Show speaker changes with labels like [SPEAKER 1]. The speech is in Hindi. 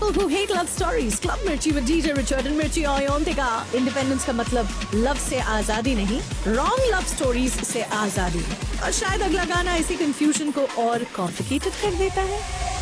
[SPEAKER 1] people who hate love stories. Club Mirchi with DJ Richard and Mirchi Oyontika. Independence का मतलब love से आजादी नहीं, wrong love stories से आजादी. और शायद अगला गाना इसी confusion को और complicated कर देता है.